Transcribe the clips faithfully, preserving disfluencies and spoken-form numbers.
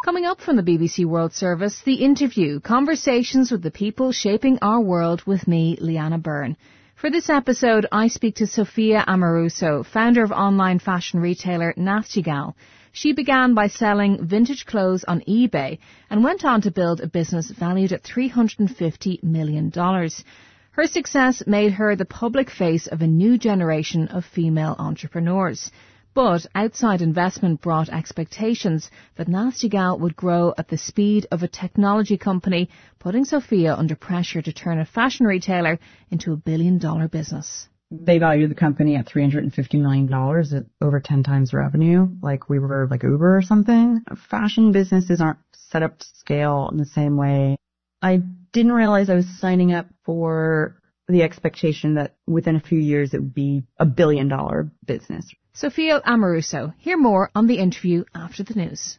Coming up from the B B C World Service, The Interview, conversations with the people shaping our world with me, Leanna Byrne. For this episode, I speak to Sophia Amoruso, founder of online fashion retailer Nachtigall. She began by selling vintage clothes on eBay and went on to build a business valued at three hundred fifty million dollars. Her success made her the public face of a new generation of female entrepreneurs. But outside investment brought expectations that Nachtigall would grow at the speed of a technology company, putting Sophia under pressure to turn a fashion retailer into a billion dollar business. They valued the company at three hundred fifty million dollars at over ten times revenue, like we were like Uber or something. Fashion businesses aren't set up to scale in the same way. I didn't realize I was signing up for the expectation that within a few years it would be a billion dollar business. Sophia Amoruso. Hear more on The Interview after the news.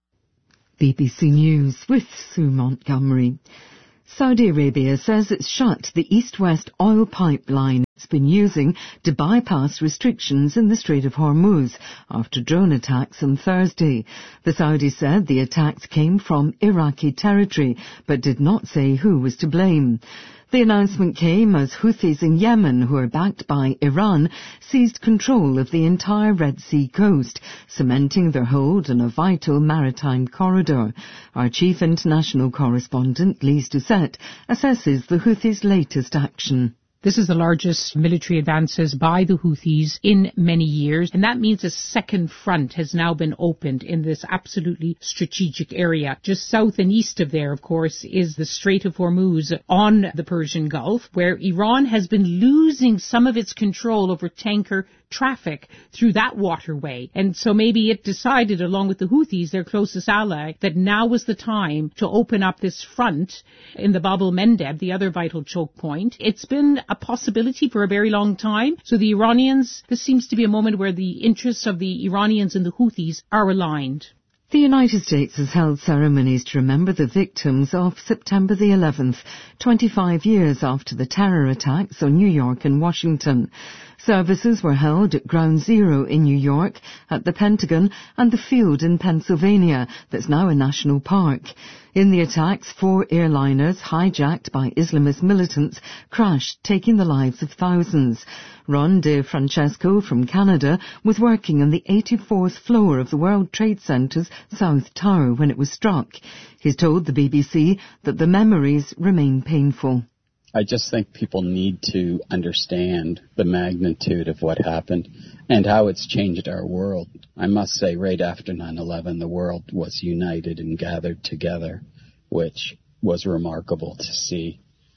B B C News with Sue Montgomery. Saudi Arabia says it's shut the east-west oil pipeline it's been using to bypass restrictions in the Strait of Hormuz after drone attacks on Thursday. The Saudis said the attacks came from Iraqi territory, but did not say who was to blame. The announcement came as Houthis in Yemen, who are backed by Iran, seized control of the entire Red Sea coast, cementing their hold on a vital maritime corridor. Our chief international correspondent, Lise Doucette, assesses the Houthis' latest action. This is the largest military advances by the Houthis in many years, and that means a second front has now been opened in this absolutely strategic area. Just south and east of there, of course, is the Strait of Hormuz on the Persian Gulf, where Iran has been losing some of its control over tanker traffic through that waterway. And so maybe it decided, along with the Houthis, their closest ally, that now was the time to open up this front in the Bab el-Mandeb, the other vital choke point. It's been a possibility for a very long time. So the Iranians, this seems to be a moment where the interests of the Iranians and the Houthis are aligned. The United States has held ceremonies to remember the victims of September the eleventh, twenty-five years after the terror attacks on New York and Washington. Services were held at Ground Zero in New York, at the Pentagon, and the field in Pennsylvania that's now a national park. In the attacks, four airliners hijacked by Islamist militants crashed, taking the lives of thousands. Ron DeFrancesco from Canada was working on the eighty-fourth floor of the World Trade Center's South Tower when it was struck. He's told the B B C that the memories remain painful. I just think people need to understand the magnitude of what happened and how it's changed our world. I must say, right after nine eleven, the world was united and gathered together, which was remarkable to see.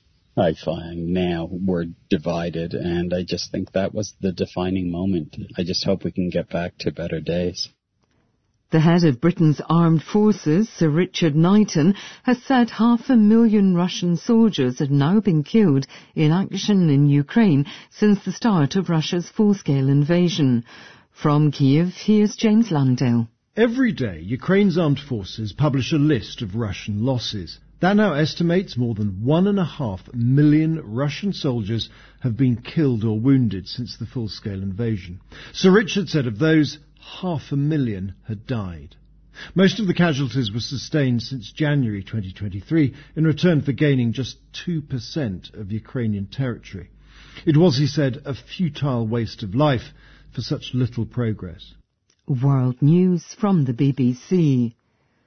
I find now we're divided, and I just think that was the defining moment. I just hope we can get back to better days. The head of Britain's armed forces, Sir Richard Knighton, has said half a million Russian soldiers have now been killed in action in Ukraine since the start of Russia's full-scale invasion. From Kiev, here's James Landale. Every day, Ukraine's armed forces publish a list of Russian losses. That now estimates more than one and a half million Russian soldiers have been killed or wounded since the full-scale invasion. Sir Richard said of those, half a million had died. Most of the casualties were sustained since January twenty twenty-three in return for gaining just two percent of Ukrainian territory. It was, he said, a futile waste of life for such little progress. World News from the B B C.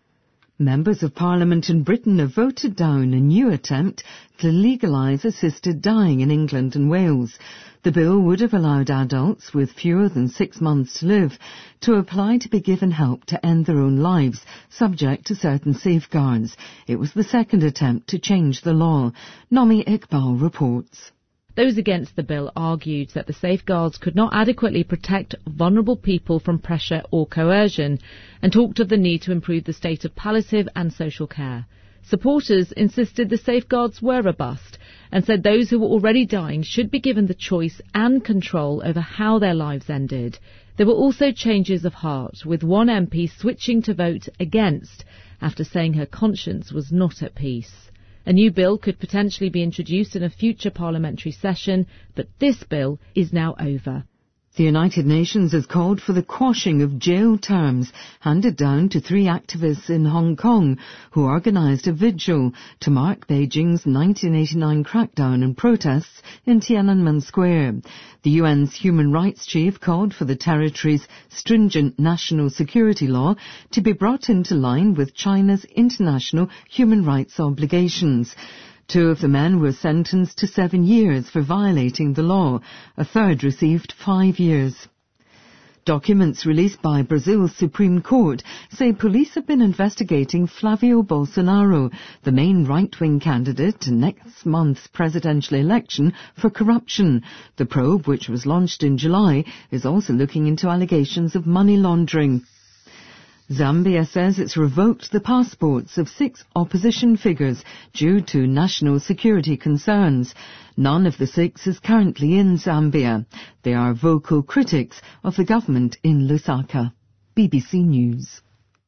Members of Parliament in Britain have voted down a new attempt to legalise assisted dying in England and Wales. The bill would have allowed adults with fewer than six months to live to apply to be given help to end their own lives, subject to certain safeguards. It was the second attempt to change the law. Nomi Iqbal reports. Those against the bill argued that the safeguards could not adequately protect vulnerable people from pressure or coercion, and talked of the need to improve the state of palliative and social care. Supporters insisted the safeguards were robust and said those who were already dying should be given the choice and control over how their lives ended. There were also changes of heart, with one M P switching to vote against after saying her conscience was not at peace. A new bill could potentially be introduced in a future parliamentary session, but this bill is now over. The United Nations has called for the quashing of jail terms handed down to three activists in Hong Kong who organised a vigil to mark Beijing's nineteen eighty-nine crackdown and protests in Tiananmen Square. The U N's human rights chief called for the territory's stringent national security law to be brought into line with China's international human rights obligations. Two of the men were sentenced to seven years for violating the law. A third received five years. Documents released by Brazil's Supreme Court say police have been investigating Flavio Bolsonaro, the main right-wing candidate in next month's presidential election, for corruption. The probe, which was launched in July, is also looking into allegations of money laundering. Zambia says it's revoked the passports of six opposition figures due to national security concerns. None of the six is currently in Zambia. They are vocal critics of the government in Lusaka. B B C News.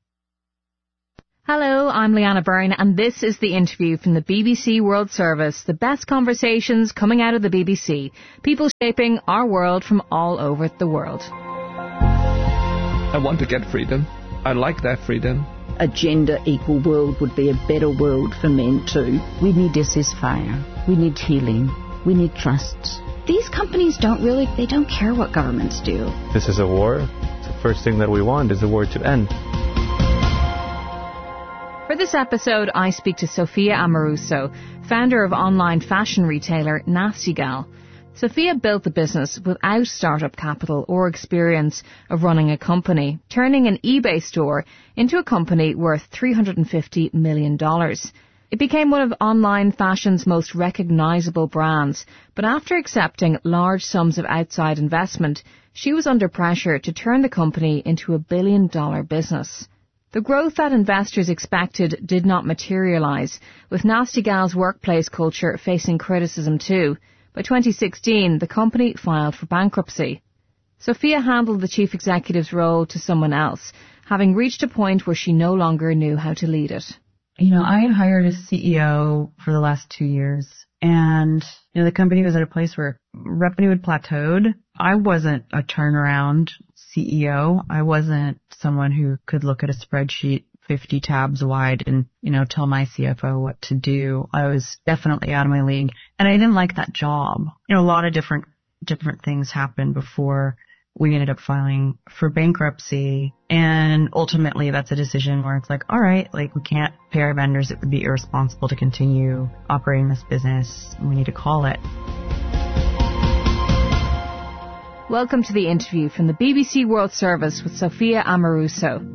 Hello, I'm Liana Byrne, and this is the interview from the B B C World Service, the best conversations coming out of the B B C, people shaping our world from all over the world. I want to get freedom. I like that freedom. A gender-equal world would be a better world for men too. We need a ceasefire. We need healing. We need trust. These companies don't really, they don't care what governments do. This is a war. The first thing that we want is the war to end. For this episode, I speak to Sophia Amoruso, founder of online fashion retailer Nasty Gal. Sophia built the business without startup capital or experience of running a company, turning an eBay store into a company worth three hundred fifty million dollars. It became one of online fashion's most recognisable brands, but after accepting large sums of outside investment, she was under pressure to turn the company into a billion dollar business. The growth that investors expected did not materialise, with Nasty Gal's workplace culture facing criticism too. By twenty sixteen, the company filed for bankruptcy. Sophia handled the chief executive's role to someone else, having reached a point where she no longer knew how to lead it. You know, I had hired a C E O for the last two years, and you know, the company was at a place where revenue had plateaued. I wasn't a turnaround C E O. I wasn't someone who could look at a spreadsheet fifty tabs wide and, you know, tell my C F O what to do. I was definitely out of my league, and I didn't like that job. You know, a lot of different, different things happened before we ended up filing for bankruptcy, and ultimately that's a decision where it's like, all right, like we can't pay our vendors. It would be irresponsible to continue operating this business. We need to call it. Welcome to the interview from the B B C World Service with Sophia Amoruso.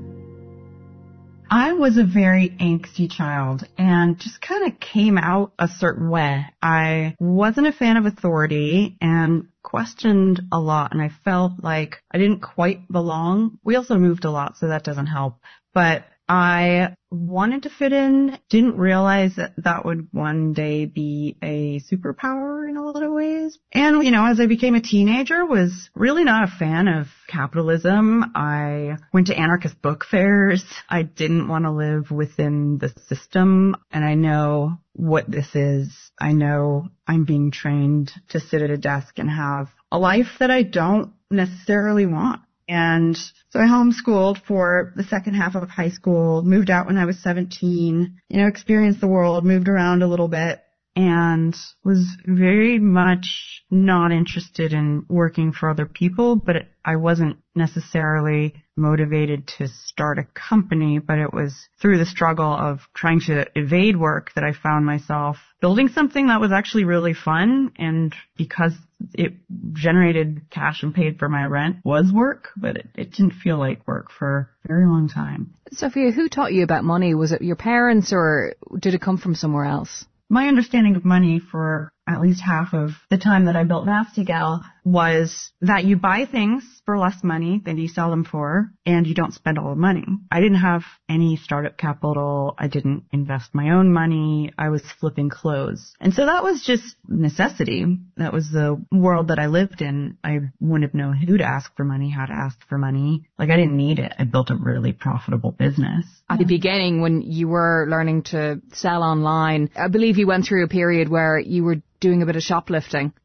I was a very angsty child and just kind of came out a certain way. I wasn't a fan of authority and questioned a lot, and I felt like I didn't quite belong. We also moved a lot, so that doesn't help. But I wanted to fit in, didn't realize that that would one day be a superpower in a lot of ways. And, you know, as I became a teenager, was really not a fan of capitalism. I went to anarchist book fairs. I didn't want to live within the system. And I know what this is. I know I'm being trained to sit at a desk and have a life that I don't necessarily want. And so I homeschooled for the second half of high school, moved out when I was seventeen, you know, experienced the world, moved around a little bit, and was very much not interested in working for other people, but it, I wasn't necessarily motivated to start a company, but it was through the struggle of trying to evade work that I found myself building something that was actually really fun, and because it generated cash and paid for my rent was work, but it, it didn't feel like work for a very long time. Sophia, who taught you about money? Was it your parents, or did it come from somewhere else? My understanding of money for at least half of the time that I built Nasty Gal was that you buy things for less money than you sell them for, and you don't spend all the money. I didn't have any startup capital. I didn't invest my own money. I was flipping clothes. And so that was just necessity. That was the world that I lived in. I wouldn't have known who to ask for money, how to ask for money. Like, I didn't need it. I built a really profitable business. At the beginning, when you were learning to sell online, I believe you went through a period where you were doing a bit of shoplifting.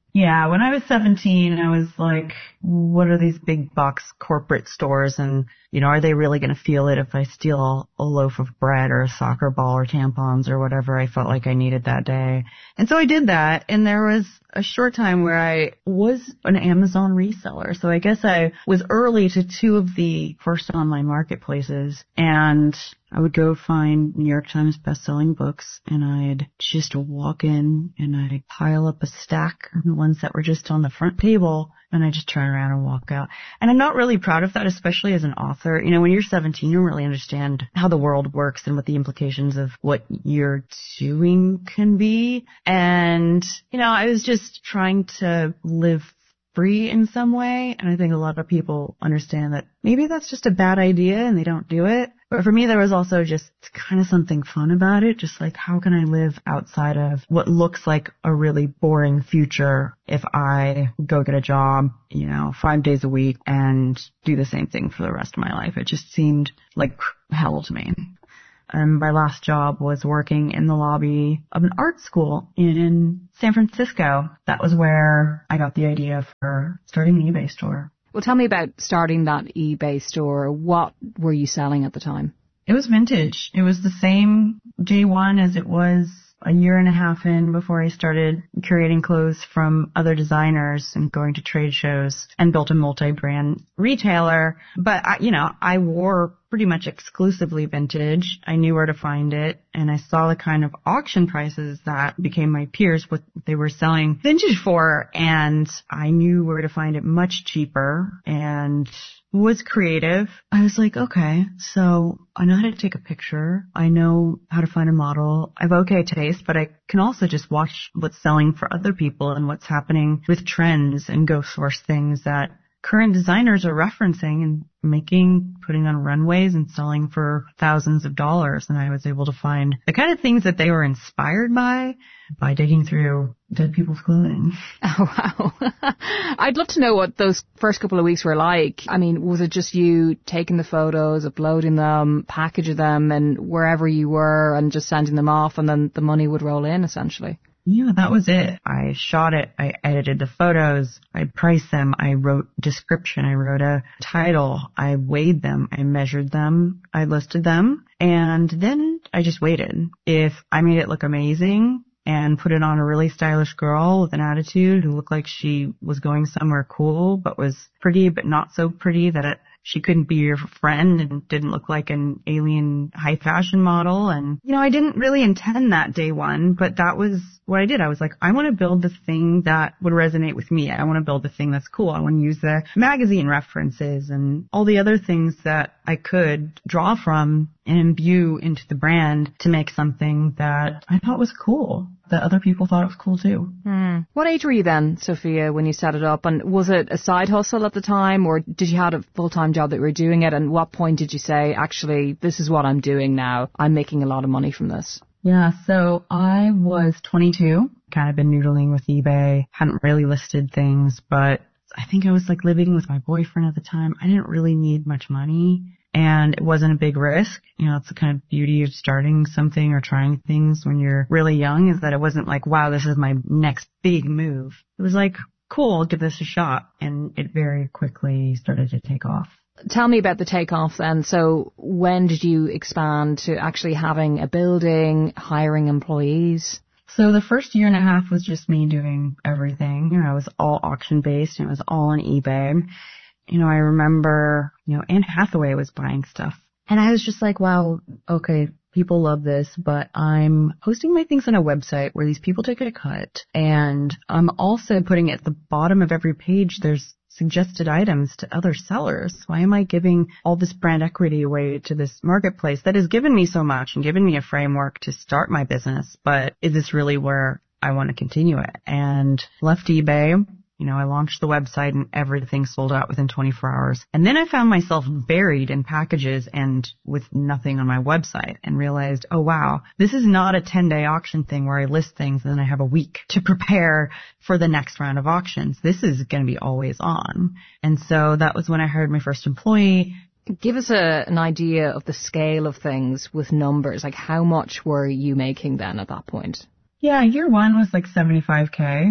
Yeah, when I was seventeen, I was like, what are these big box corporate stores, and, you know, are they really going to feel it if I steal a loaf of bread or a soccer ball or tampons or whatever I felt like I needed that day? And so I did that, and there was a short time where I was an Amazon reseller. So I guess I was early to two of the first online marketplaces, and I would go find New York Times bestselling books, and I'd just walk in and I'd pile up a stack of the ones that were just on the front table, and I just turn around and walk out. And I'm not really proud of that, especially as an author. You know, when you're seventeen, you don't really understand how the world works and what the implications of what you're doing can be. And, you know, I was just trying to live free in some way. And I think a lot of people understand that maybe that's just a bad idea and they don't do it. But for me, there was also just kind of something fun about it. Just like, how can I live outside of what looks like a really boring future if I go get a job, you know, five days a week and do the same thing for the rest of my life? It just seemed like hell to me. And my last job was working in the lobby of an art school in San Francisco. That was where I got the idea for starting an eBay store. Well, tell me about starting that eBay store. What were you selling at the time? It was vintage. It was the same day one as it was a year and a half in before I started curating clothes from other designers and going to trade shows and built a multi-brand retailer. But, I, you know, I wore pretty much exclusively vintage. I knew where to find it, and I saw the kind of auction prices that became my peers, what they were selling vintage for, and I knew where to find it much cheaper and was creative. I was like, okay, so I know how to take a picture. I know how to find a model. I have okay taste, but I can also just watch what's selling for other people and what's happening with trends and go source things that current designers are referencing and making, putting on runways and selling for thousands of dollars. And I was able to find the kind of things that they were inspired by, by digging through dead people's clothing. Oh, wow. I'd love to know what those first couple of weeks were like. I mean, was it just you taking the photos, uploading them, packaging them, and wherever you were and just sending them off, and then the money would roll in, essentially? Yeah, that was it. I shot it. I edited the photos. I priced them. I wrote description. I wrote a title. I weighed them. I measured them. I listed them. And then I just waited. If I made it look amazing and put it on a really stylish girl with an attitude who looked like she was going somewhere cool but was pretty but not so pretty that it she couldn't be your friend and didn't look like an alien high fashion model. And, you know, I didn't really intend that day one, but that was what I did. I was like, I want to build the thing that would resonate with me. I want to build the thing that's cool. I want to use the magazine references and all the other things that I could draw from and imbue into the brand to make something that I thought was cool, that other people thought it was cool too. Hmm. What age were you then, Sophia, when you set it up? And was it a side hustle at the time, or did you have a full-time job that you were doing it? And what point did you say, actually, this is what I'm doing now. I'm making a lot of money from this? Yeah, so I was twenty-two, kind of been noodling with eBay, hadn't really listed things, but I think I was like living with my boyfriend at the time. I didn't really need much money. And it wasn't a big risk. You know, it's the kind of beauty of starting something or trying things when you're really young, is that it wasn't like, wow, this is my next big move. It was like, cool, I'll give this a shot. And it very quickly started to take off. Tell me about the takeoff then. So when did you expand to actually having a building, hiring employees? So the first year and a half was just me doing everything. You know, it was all auction based and it was all on eBay. You know, I remember, you know, Anne Hathaway was buying stuff. And I was just like, wow, okay, people love this, but I'm posting my things on a website where these people take a cut. And I'm also putting at the bottom of every page, there's suggested items to other sellers. Why am I giving all this brand equity away to this marketplace that has given me so much and given me a framework to start my business? But is this really where I want to continue it? And left eBay. You know, I launched the website and everything sold out within twenty-four hours. And then I found myself buried in packages and with nothing on my website and realized, oh wow, this is not a ten-day auction thing where I list things and then I have a week to prepare for the next round of auctions. This is going to be always on. And so that was when I hired my first employee. Give us a, an idea of the scale of things with numbers. Like, how much were you making then at that point? Yeah, year one was like seventy-five K.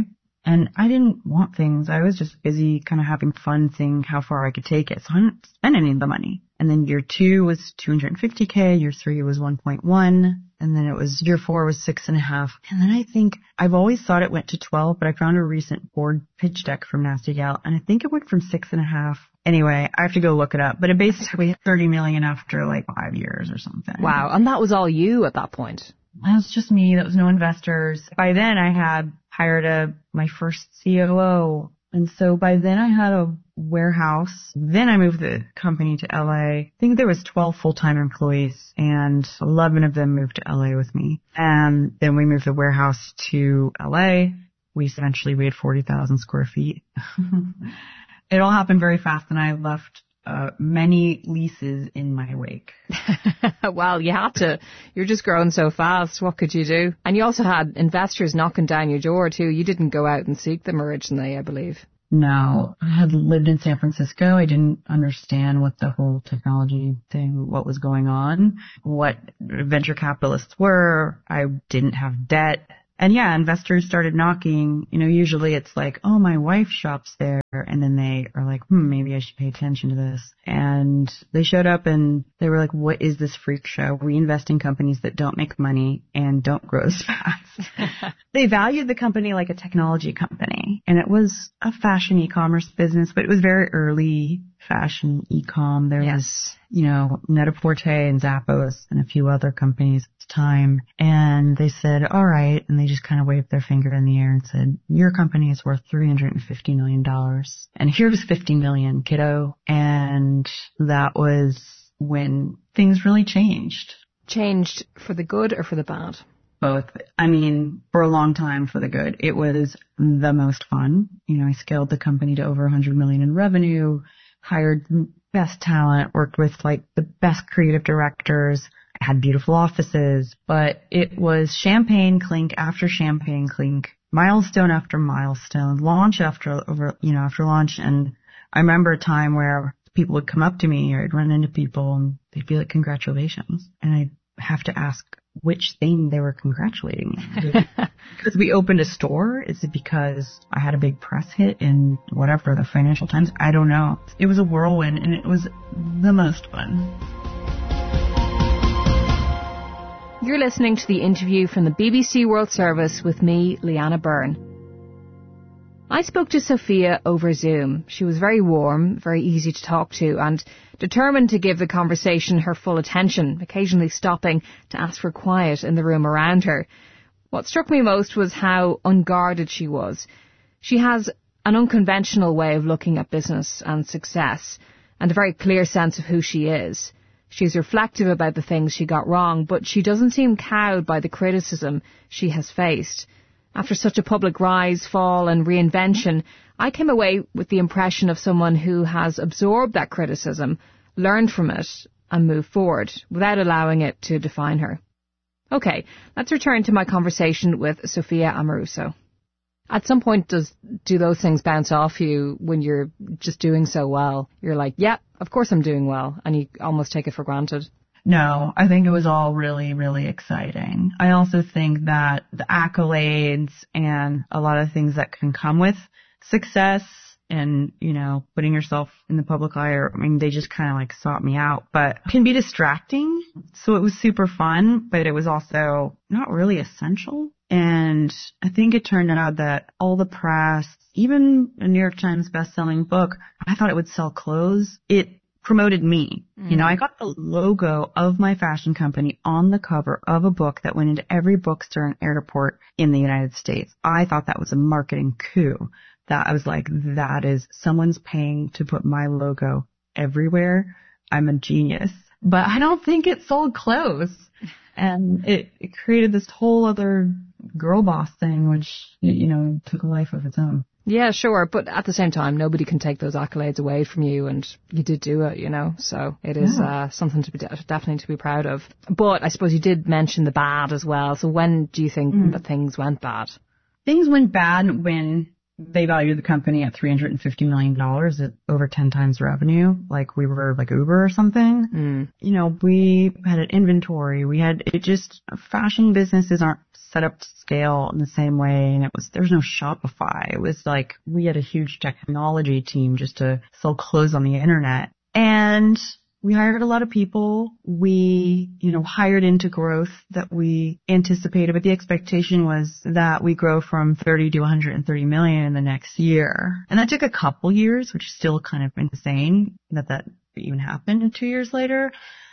And I didn't want things. I was just busy kind of having fun, seeing how far I could take it. So I didn't spend any of the money. And then year two was two hundred fifty K. Year three was one point one. And then it was year four was six and a half. And then I think I've always thought it went to twelve, but I found a recent board pitch deck from Nasty Gal, and I think it went from six and a half. Anyway, I have to go look it up, but it basically hit thirty million after like five years or something. Wow. And that was all you at that point? That was just me. That was no investors. By then I had hired a, my first C O O. And so by then I had a warehouse. Then I moved the company to L A. I think there was twelve full-time employees and eleven of them moved to L A with me. And then we moved the warehouse to L A. We eventually, we had forty thousand square feet. It all happened very fast and I left uh, many leases in my wake. Well, you had to. You're just growing so fast. What could you do? And you also had investors knocking down your door too. You didn't go out and seek them originally, I believe. No, I had lived in San Francisco. I didn't understand what the whole technology thing, what was going on, what venture capitalists were. I didn't have debt. And yeah, investors started knocking. You know, usually it's like, oh, my wife shops there. And then they are like, hmm, maybe I should pay attention to this. And they showed up and they were like, what is this freak show? We invest in companies that don't make money and don't grow as fast. They valued the company like a technology company. And it was a fashion e-commerce business, but it was very early fashion e-com. There yes. was, you know, Net-a-Porter and Zappos and a few other companies at the time. And they said, all right. And they just kind of waved their finger in the air and said, your company is worth three hundred fifty million dollars. And here's fifty million, kiddo. And that was when things really changed. Changed for the good or for the bad? Both. I mean, for a long time for the good. It was the most fun. You know, I scaled the company to over one hundred million in revenue, hired best talent, worked with like the best creative directors, had beautiful offices, but it was champagne clink after champagne clink, milestone after milestone, launch after over, you know, after launch. And I remember a time where people would come up to me or I'd run into people and they'd be like, congratulations. And I'd have to ask which thing they were congratulating me. Because we opened a store? Is it because I had a big press hit in whatever, the Financial Times? I don't know. It was a whirlwind and it was the most fun. You're listening to the interview from the B B C World Service with me, Liana Byrne. I spoke to Sophia over Zoom. She was very warm, very easy to talk to, and determined to give the conversation her full attention, occasionally stopping to ask for quiet in the room around her. What struck me most was how unguarded she was. She has an unconventional way of looking at business and success, and a very clear sense of who she is. She's reflective about the things she got wrong, but she doesn't seem cowed by the criticism she has faced. After such a public rise, fall and reinvention, I came away with the impression of someone who has absorbed that criticism, learned from it and moved forward without allowing it to define her. Okay, let's return to my conversation with Sophia Amoruso. At some point, does do those things bounce off you when you're just doing so well? You're like, yeah, of course I'm doing well, and you almost take it for granted. No, I think it was all really, really exciting. I also think that the accolades and a lot of things that can come with success and, you know, putting yourself in the public eye, or, I mean, they just kind of like sought me out, but it can be distracting. So it was super fun, but it was also not really essential. And I think it turned out that all the press, even a New York Times best-selling book, I thought it would sell clothes. It promoted me. Mm. You know, I got the logo of my fashion company on the cover of a book that went into every bookstore and airport in the United States. I thought that was a marketing coup. That I was like, that is, someone's paying to put my logo everywhere. I'm a genius. But I don't think it sold clothes. And it, it created this whole other girl boss thing, which, you know, took a life of its own. Yeah, sure. But at the same time, nobody can take those accolades away from you. And you did do it, you know. So it is yeah. uh, something to be de- definitely to be proud of. But I suppose you did mention the bad as well. So when do you think mm. that things went bad? Things went bad when they valued the company at three hundred fifty million dollars at over ten times revenue. Like we were like Uber or something. Mm. You know, we had an inventory. We had, it just, fashion businesses aren't set up to scale in the same way. And it was, there was no Shopify. It was like we had a huge technology team just to sell clothes on the internet. And we hired a lot of people. We, you know, hired into growth that we anticipated, but the expectation was that we grow from thirty to one hundred thirty million in the next year. And that took a couple years, which is still kind of insane that that even happened two years later.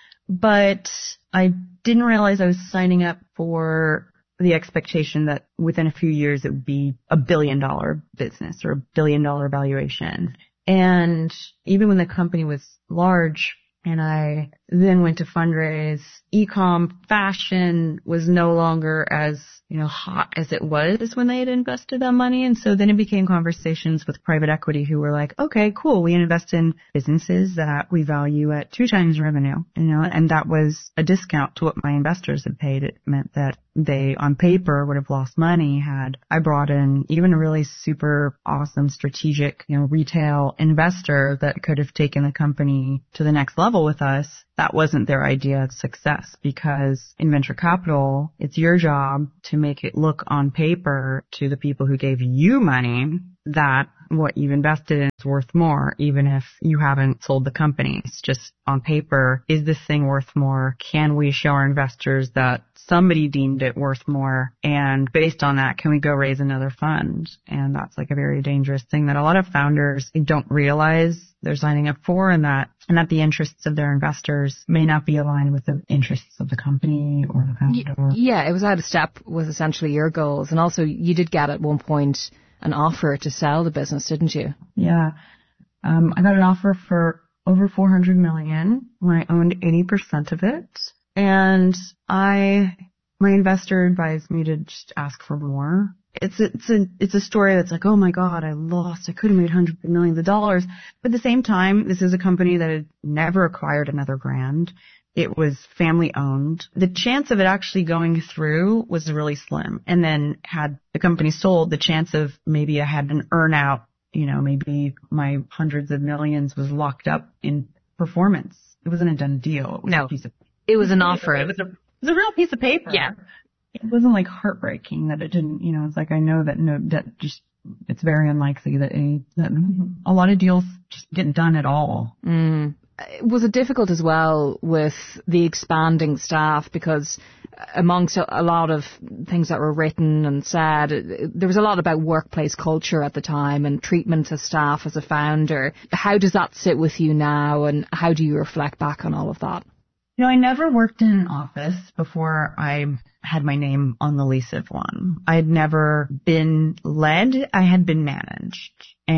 But I didn't realize I was signing up for the expectation that within a few years it would be a billion dollar business or a billion dollar valuation. And even when the company was large, and I then went to fundraise, e-com fashion was no longer as, you know, hot as it was when they had invested that money. And so then it became conversations with private equity who were like, okay, cool. We invest in businesses that we value at two times revenue, you know, and that was a discount to what my investors had paid. It meant that they on paper would have lost money had I brought in even a really super awesome strategic, you know, retail investor that could have taken the company to the next level with us. That wasn't their idea of success, because in venture capital, it's your job to make it look on paper to the people who gave you money that what you've invested in is worth more, even if you haven't sold the company. It's just on paper. Is this thing worth more? Can we show our investors that somebody deemed it worth more? And based on that, can we go raise another fund? And that's like a very dangerous thing that a lot of founders don't realize they're signing up for, and that and that the interests of their investors may not be aligned with the interests of the company or the founder. Yeah, it was out of step with essentially your goals. And also you did get at one point an offer to sell the business, didn't you? Yeah. Um, I got an offer for over four hundred million when I owned eighty percent of it. And I, my investor advised me to just ask for more. It's a, it's a, it's a story that's like, oh my God, I lost. I could have made hundreds of millions of dollars. But at the same time, this is a company that had never acquired another brand. It was family owned. The chance of it actually going through was really slim. And then had the company sold, the chance of maybe I had an earn out, you know, maybe my hundreds of millions was locked up in performance. It wasn't a done deal. It was no, a piece of, it was an offer. It was a, it was a real piece of paper. Yeah. It wasn't like heartbreaking that it didn't, you know, it's like I know that no, that just, it's very unlikely that any, that a lot of deals just get done at all. Mm. Was it difficult as well with the expanding staff? Because amongst a lot of things that were written and said, there was a lot about workplace culture at the time and treatment of staff as a founder. How does that sit with you now, and how do you reflect back on all of that? You know, I never worked in an office before I had my name on the lease of one. I had never been led. I had been managed.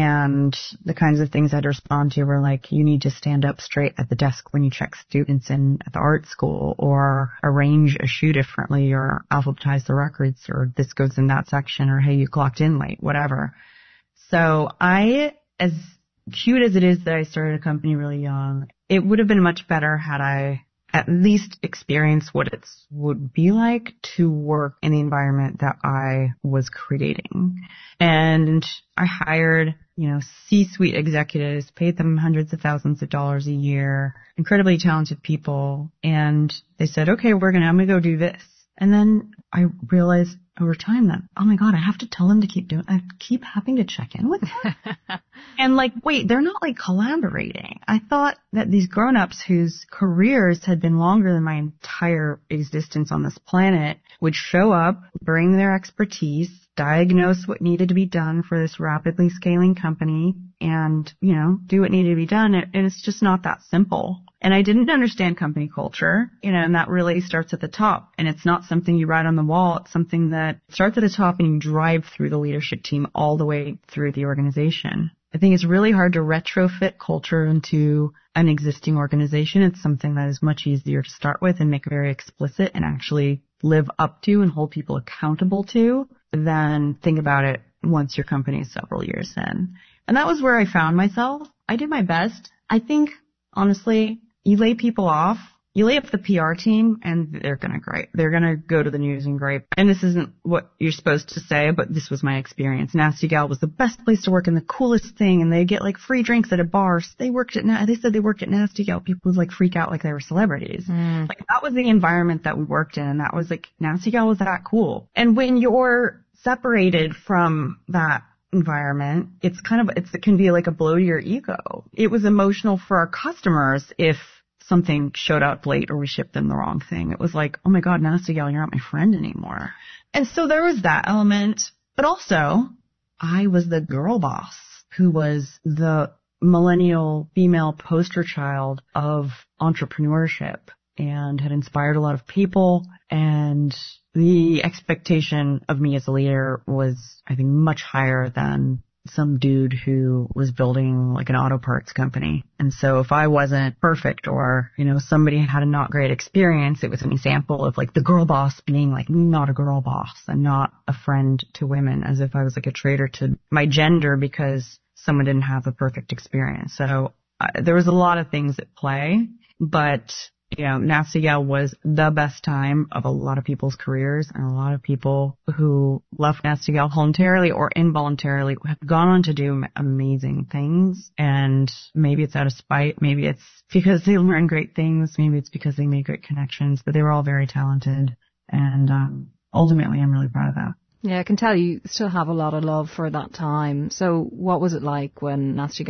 And the kinds of things I'd respond to were like, you need to stand up straight at the desk when you check students in at the art school, or arrange a shoe differently, or alphabetize the records, or this goes in that section, or hey, you clocked in late, whatever. So I, as cute as it is that I started a company really young, it would have been much better had I at least experience what it would be like to work in the environment that I was creating. And I hired, you know, C-suite executives, paid them hundreds of thousands of dollars a year, incredibly talented people. And they said, okay, we're going to, I'm going to go do this. And then I realized over time that, oh my God, I have to tell them to keep doing, I keep having to check in with them. And like, wait, they're not like collaborating. I thought that these grown-ups whose careers had been longer than my entire existence on this planet would show up, bring their expertise, diagnose what needed to be done for this rapidly scaling company, and, you know, do what needed to be done. And it's just not that simple. And I didn't understand company culture, you know, and that really starts at the top. And it's not something you write on the wall. It's something that starts at the top and you drive through the leadership team all the way through the organization. I think it's really hard to retrofit culture into an existing organization. It's something that is much easier to start with and make very explicit and actually live up to and hold people accountable to than think about it once your company is several years in. And that was where I found myself. I did my best. I think, honestly, you lay people off, you lay up the P R team and they're going to gripe. They're going to go to the news and gripe. And this isn't what you're supposed to say, but this was my experience. Nasty Gal was the best place to work and the coolest thing, and they get like free drinks at a bar. So they worked at, Na- they said they worked at Nasty Gal. People would like freak out like they were celebrities. Mm. Like that was the environment that we worked in, and that was like, Nasty Gal was that cool. And when you're separated from that environment, it's kind of, it's, it can be like a blow to your ego. It was emotional for our customers if something showed up late or we shipped them the wrong thing. It was like, oh my God, Nasty Gal, you're not my friend anymore. And so there was that element, but also I was the girl boss who was the millennial female poster child of entrepreneurship and had inspired a lot of people, and the expectation of me as a leader was, I think, much higher than some dude who was building like an auto parts company. And so if I wasn't perfect, or, you know, somebody had a not great experience, it was an example of like the girl boss being like not a girl boss and not a friend to women, as if I was like a traitor to my gender because someone didn't have a perfect experience. So uh, there was a lot of things at play, but you know, Nasty Gal was the best time of a lot of people's careers, and a lot of people who left Nasty Gal voluntarily or involuntarily have gone on to do amazing things. And maybe it's out of spite, maybe it's because they learned great things, maybe it's because they made great connections, but they were all very talented. And um, ultimately, I'm really proud of that. Yeah, I can tell you still have a lot of love for that time. So what was it like when Nasty Gal